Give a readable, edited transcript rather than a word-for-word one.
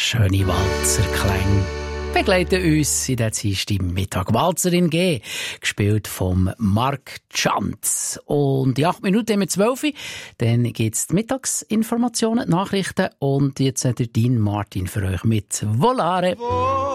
Schöne Walzerklänge begleiten uns in der Dienstag Mittag. Walzerin G, gespielt vom Mark Chantz. Und in 8 Minuten haben wir 12. Dann gibt es die Mittagsinformationen, die Nachrichten. Und jetzt hat der Dean Martin für euch mit Volare.